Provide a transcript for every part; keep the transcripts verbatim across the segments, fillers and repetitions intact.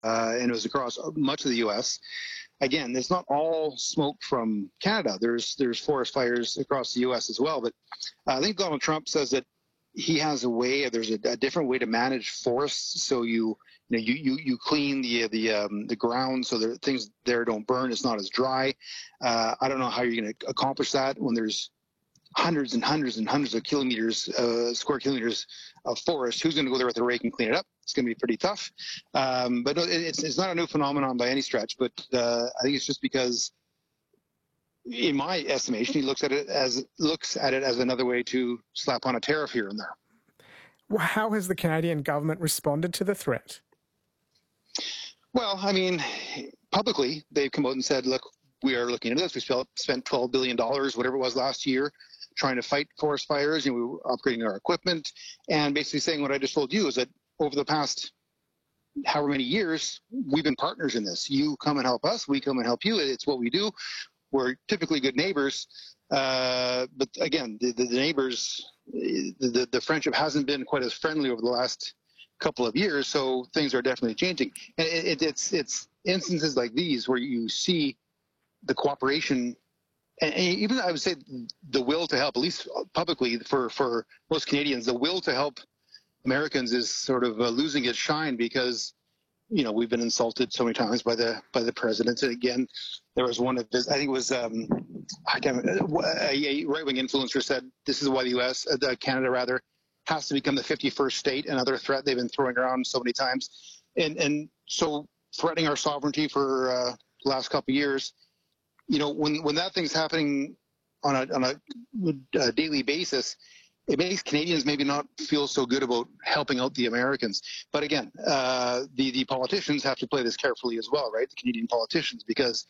uh, and it was across much of the U S. Again, it's not all smoke from Canada. There's there's forest fires across the U S as well. But uh, I think Donald Trump says that he has a way, there's a, a different way to manage forests. So you you know, you you, you clean the the um, the ground so that things there don't burn. It's not as dry. Uh, I don't know how you're going to accomplish that when there's hundreds and hundreds and hundreds of kilometers, uh, square kilometers of forest. Who's going to go there with a rake and clean it up? It's going to be pretty tough. Um, but no, it's, it's not a new phenomenon by any stretch, but uh, I think it's just because, in my estimation, he looks at it as looks at it as another way to slap on a tariff here and there. Well, how has the Canadian government responded to the threat? Well, I mean, publicly, they've come out and said, look, we are looking into this. We spent twelve billion dollars, whatever it was last year, trying to fight forest fires. You know, we were upgrading our equipment and basically saying what I just told you is that over the past however many years, we've been partners in this. You come and help us. We come and help you. It's what we do. We're typically good neighbors. Uh, but again, the, the, the neighbors, the, the, the friendship hasn't been quite as friendly over the last couple of years. So things are definitely changing. And it, it, it's, it's instances like these where you see the cooperation, and even I would say the will to help, at least publicly for, for most Canadians, the will to help Americans is sort of uh, losing its shine because, you know, we've been insulted so many times by the by the president. And again, there was one of his, I think it was um, I can't remember, a right-wing influencer said this is why the U S, uh, Canada rather, has to become the fifty-first state, another threat they've been throwing around so many times. And, and so threatening our sovereignty for uh, the last couple of years, you know, when, when that thing's happening on a, on a, a daily basis, it makes Canadians maybe not feel so good about helping out the Americans. But again, uh, the, the politicians have to play this carefully as well, right? The Canadian politicians, because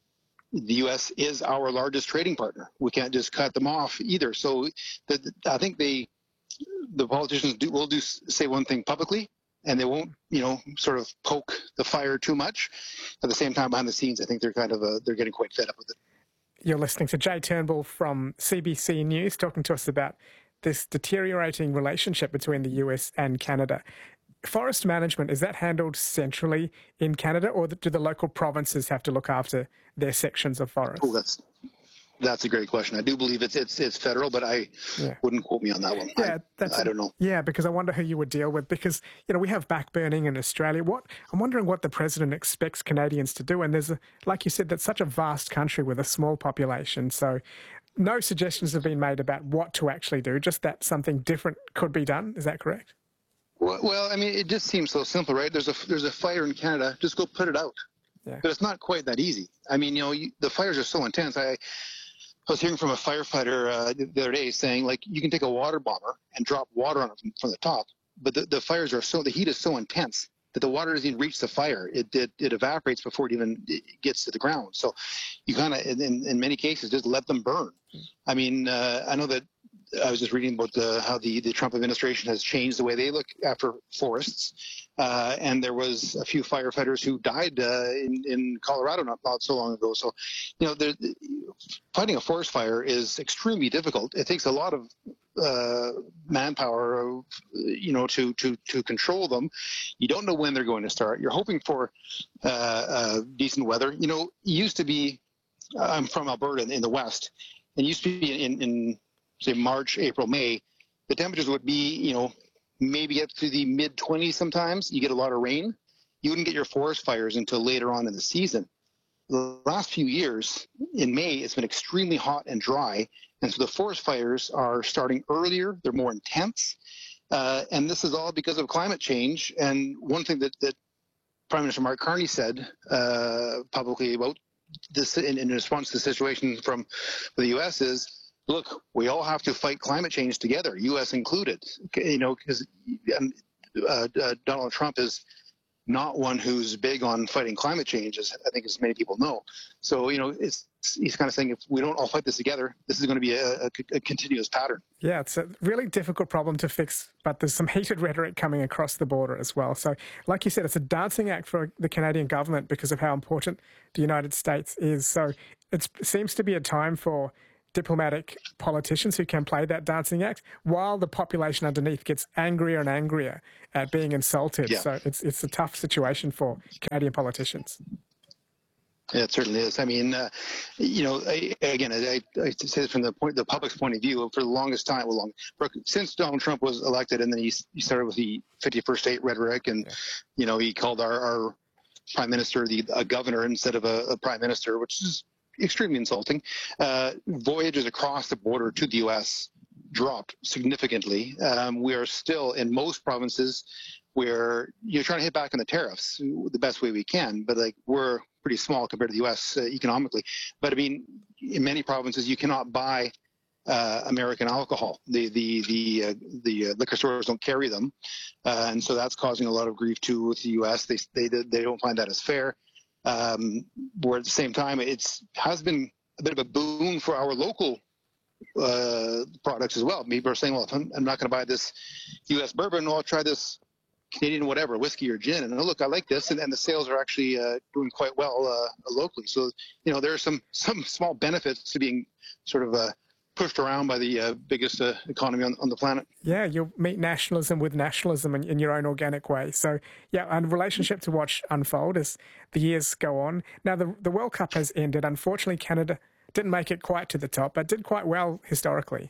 the U S is our largest trading partner. We can't just cut them off either. So the, the, I think they, the politicians do, will do say one thing publicly, and they won't, you know, sort of poke the fire too much. At the same time, behind the scenes, I think they're kind of uh, they're getting quite fed up with it. You're listening to Jay Turnbull from C B C News talking to us about this deteriorating relationship between the U S and Canada. Forest management, is that handled centrally in Canada, or do the local provinces have to look after their sections of forest? Oh, that's that's a great question. I do believe it's it's it's federal, but I yeah. wouldn't quote me on that one. Yeah, I, that's I don't know. Yeah, because I wonder who you would deal with, because, you know, we have backburning in Australia. What I'm wondering what the president expects Canadians to do. And there's, a, like you said, that's such a vast country with a small population. So no suggestions have been made about what to actually do, just that something different could be done. Is that correct? Well, well I mean, it just seems so simple, right? There's a there's a fire in Canada. Just go put it out. Yeah. But it's not quite that easy. I mean, you know, you, the fires are so intense. I I was hearing from a firefighter uh, the other day saying, like, you can take a water bomber and drop water on it from, from the top, but the, the fires are so, the heat is so intense that the water doesn't even reach the fire. It it, it evaporates before it even it gets to the ground. So you kind of, in, in many cases, just let them burn. I mean, uh, I know that I was just reading about the, how the, the Trump administration has changed the way they look after forests. Uh, and there was a few firefighters who died uh, in, in Colorado not, not so long ago. So, you know, fighting a forest fire is extremely difficult. It takes a lot of uh, manpower, you know, to, to, to control them. You don't know when they're going to start. You're hoping for uh, uh, decent weather. You know, it used to be, I'm from Alberta in, in the West, and it used to be in, in say March, April, May, the temperatures would be, you know, maybe up to the mid twenties sometimes. You get a lot of rain. You wouldn't get your forest fires until later on in the season. The last few years, in May, it's been extremely hot and dry, and so the forest fires are starting earlier. They're more intense, uh, and this is all because of climate change. And one thing that, that Prime Minister Mark Carney said uh, publicly about this in, in response to the situation from the U S is, look, we all have to fight climate change together, U S included. You know, because uh, uh, Donald Trump is not one who's big on fighting climate change, as I think as many people know. So, you know, it's he's kind of saying if we don't all fight this together, this is going to be a, a, a continuous pattern. Yeah, it's a really difficult problem to fix, but there's some heated rhetoric coming across the border as well. So, like you said, it's a dancing act for the Canadian government because of how important the United States is. So it seems to be a time for diplomatic politicians who can play that dancing act, while the population underneath gets angrier and angrier at being insulted. Yeah. So it's it's a tough situation for Canadian politicians. Yeah, it certainly is. I mean, uh, you know, I, again, I, I say this from the point, the public's point of view. For the longest time, well, long for, since Donald Trump was elected, and then he, he started with the fifty-first state rhetoric, and yeah. you know, he called our, our prime minister the a governor instead of a, a prime minister, which is extremely insulting. Uh, voyages across the border to the U S dropped significantly. Um, we are still in most provinces where you're trying to hit back on the tariffs the best way we can, but like we're pretty small compared to the U S uh, economically. But I mean, in many provinces, you cannot buy uh, American alcohol. The the the uh, the uh, liquor stores don't carry them, uh, and so that's causing a lot of grief too with the U S. They they they don't find that as fair. Um, where at the same time, it's has been a bit of a boon for our local uh, products as well. People are saying, well, if I'm, I'm not going to buy this U S bourbon, well, I'll try this Canadian whatever, whiskey or gin. And oh, look, I like this. And, and the sales are actually uh, doing quite well uh, locally. So, you know, there are some, some small benefits to being sort of uh, pushed around by the uh, biggest uh, economy on, on the planet. Yeah, you'll meet nationalism with nationalism in, in your own organic way. So, yeah, and relationship to watch unfold as the years go on. Now, the, the World Cup has ended. Unfortunately, Canada didn't make it quite to the top, but did quite well historically.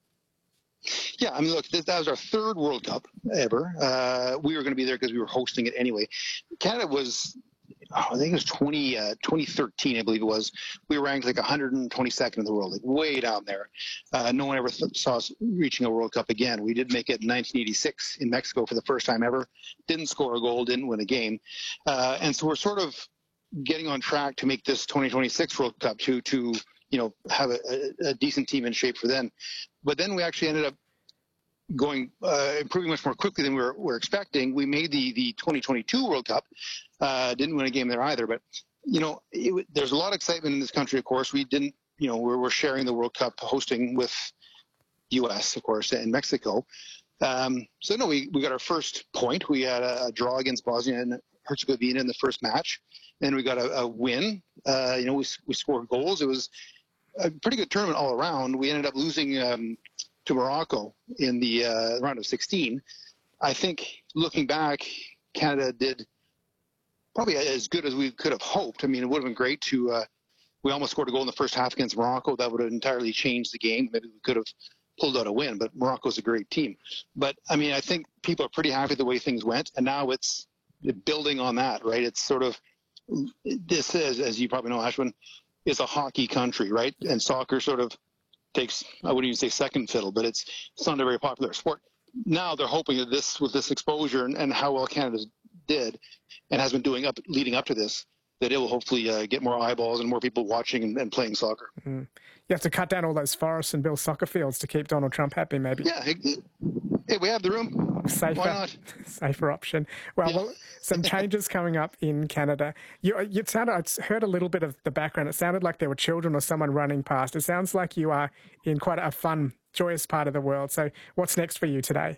Yeah, I mean, look, this, that was our third World Cup ever. Uh, we were going to be there because we were hosting it anyway. Canada was, oh, I think it was twenty, uh, twenty thirteen, I believe it was. We were ranked like one hundred twenty-second in the world, like way down there. Uh, no one ever th- saw us reaching a World Cup again. We did make it in nineteen eighty-six in Mexico for the first time ever. Didn't score a goal, didn't win a game. Uh, and so we're sort of getting on track to make this twenty twenty-six World Cup to, to you know, have a, a, a decent team in shape for then. But then we actually ended up going, uh, improving much more quickly than we were, were expecting. We made the, the twenty twenty-two World Cup, uh, didn't win a game there either. But, you know, it, there's a lot of excitement in this country, of course. We didn't, you know, we're, we're sharing the World Cup hosting with U S, of course, and Mexico. Um, so, no, we, we got our first point. We had a, a draw against Bosnia and Herzegovina in the first match. Then we got a, a win. Uh, you know, we, we scored goals. It was a pretty good tournament all around. We ended up losing um, to Morocco in the uh, round of sixteen. I think looking back, Canada did probably as good as we could have hoped. I mean, it would have been great to uh, – we almost scored a goal in the first half against Morocco. That would have entirely changed the game. Maybe we could have pulled out a win, but Morocco's a great team. But, I mean, I think people are pretty happy the way things went, and now it's building on that, right? It's sort of – this is, as you probably know, Ashwin, is a hockey country, right? And soccer sort of takes, I wouldn't even say second fiddle, but it's, it's not a very popular sport. Now they're hoping that this, with this exposure and, and how well Canada did and has been doing up leading up to this, that it will hopefully uh, get more eyeballs and more people watching and, and playing soccer. Mm. You have to cut down all those forests and build soccer fields to keep Donald Trump happy, maybe. Yeah. Hey, we have the room. Safer, Why not? Safer option. Well, Yeah. well, some changes coming up in Canada. You, you sounded, I heard a little bit of the background. It sounded like there were children or someone running past. It sounds like you are in quite a fun, joyous part of the world. So what's next for you today?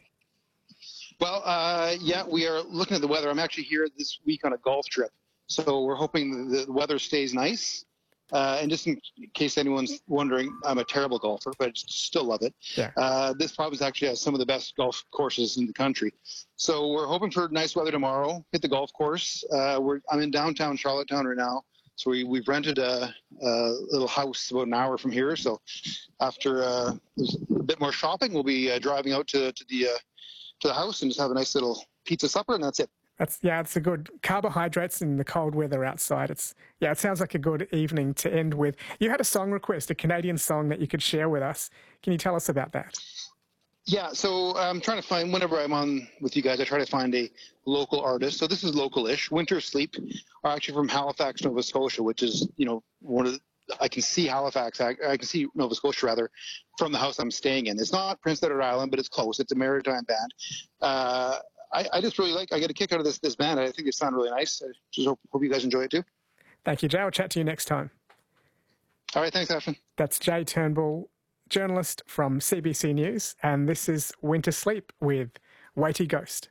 Well, uh, yeah, we are looking at the weather. I'm actually here this week on a golf trip. So we're hoping the, the weather stays nice. Uh, and just in case anyone's wondering, I'm a terrible golfer, but I still love it. Yeah. Uh, this province actually has some of the best golf courses in the country. So we're hoping for nice weather tomorrow, hit the golf course. Uh, we're, I'm in downtown Charlottetown right now. So we, we've rented a, a little house about an hour from here. So after uh, a bit more shopping, we'll be uh, driving out to, to, the, uh, to the house and just have a nice little pizza supper, and that's it. That's yeah, it's a good carbohydrates in the cold weather outside. It's yeah, it sounds like a good evening to end with. You had a song request, a Canadian song that you could share with us. Can you tell us about that? Yeah, so I'm trying to find, whenever I'm on with you guys, I try to find a local artist. So this is local-ish. Winter Sleep are actually from Halifax, Nova Scotia, which is, you know, one of the, I can see Halifax, I, I can see Nova Scotia, rather, from the house I'm staying in. It's not Prince Edward Island, but it's close. It's a maritime band. Uh, I, I just really like, I get a kick out of this this band. I think they sound really nice. I just hope, hope you guys enjoy it too. Thank you, Jay. I'll chat to you next time. All right, thanks, Ashwin. That's Jay Turnbull, journalist from C B C News, and this is Winter Sleep with Weighty Ghost.